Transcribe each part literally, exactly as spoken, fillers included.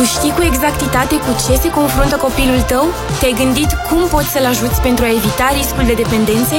Tu știi cu exactitate cu ce se confruntă copilul tău? Te-ai gândit cum poți să-l ajuți pentru a evita riscul de dependențe?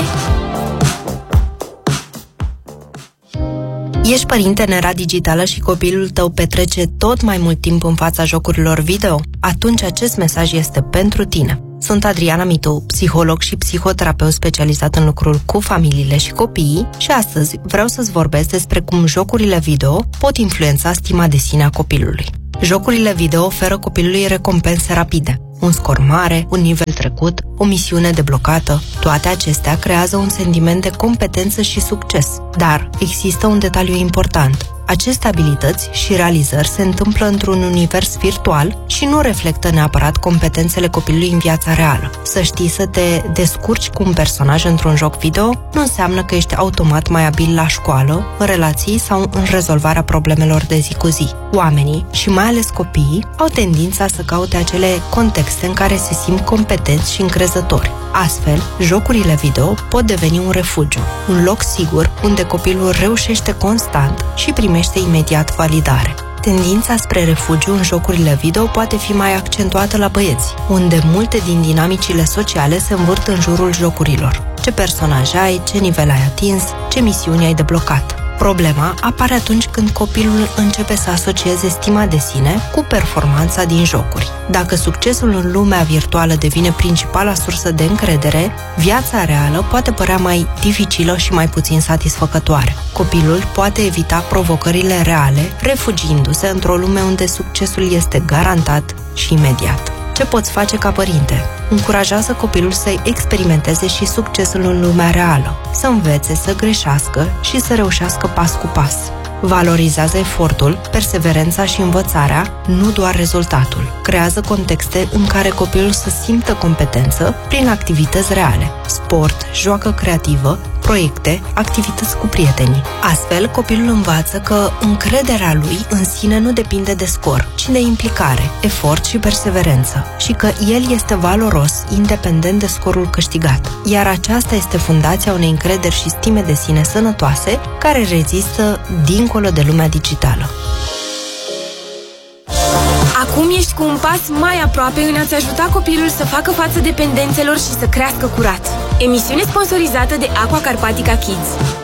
Ești părinte în era digitală și copilul tău petrece tot mai mult timp în fața jocurilor video? Atunci acest mesaj este pentru tine. Sunt Adriana Mitu, psiholog și psihoterapeut specializat în lucrul cu familiile și copiii și astăzi vreau să-ți vorbesc despre cum jocurile video pot influența stima de sine a copilului. Jocurile video oferă copilului recompense rapide, un scor mare, un nivel trecut, o misiune deblocată. Toate acestea creează un sentiment de competență și succes. Dar există un detaliu important. Aceste abilități și realizări se întâmplă într-un univers virtual și nu reflectă neapărat competențele copilului în viața reală. Să știi să te descurci cu un personaj într-un joc video nu înseamnă că ești automat mai abil la școală, în relații sau în rezolvarea problemelor de zi cu zi. Oamenii, și mai ales copiii, au tendința să caute acele contexte în care se simt competenți și încrezători. Astfel, jocurile video pot deveni un refugiu, un loc sigur unde copilul reușește constant și primește imediat validare. Tendința spre refugiu în jocurile video poate fi mai accentuată la băieți, unde multe din dinamicile sociale se învârt în jurul jocurilor. Ce personaj ai, ce nivel ai atins, ce misiuni ai deblocat. Problema apare atunci când copilul începe să asocieze stima de sine cu performanța din jocuri. Dacă succesul în lumea virtuală devine principala sursă de încredere, viața reală poate părea mai dificilă și mai puțin satisfăcătoare. Copilul poate evita provocările reale, refugiindu-se într-o lume unde succesul este garantat și imediat. Ce poți face ca părinte? Încurajează copilul să experimenteze și succesul în lumea reală, să învețe, să greșească și să reușească pas cu pas. Valorizează efortul, perseverența și învățarea, nu doar rezultatul. Creează contexte în care copilul să simtă competență prin activități reale, sport, joacă creativă, proiecte, activități cu prietenii. Astfel, copilul învață că încrederea lui în sine nu depinde de scor, ci de implicare, efort și perseverență și că el este valoros, independent de scorul câștigat. Iar aceasta este fundația unei încrederi și stime de sine sănătoase care rezistă dincolo de lumea digitală. Acum ești cu un pas mai aproape în a-ți ajuta copilul să facă față dependențelor și să crească curat. Emisiune sponsorizată de Aqua Carpatica Kids.